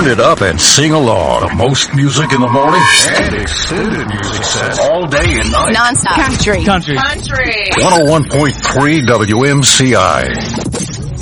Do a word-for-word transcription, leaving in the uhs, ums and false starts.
Turn it up and sing along. The most music in the morning and extended music sets all day and night. Non-stop. Country. Country. Country. one oh one point three W M C I.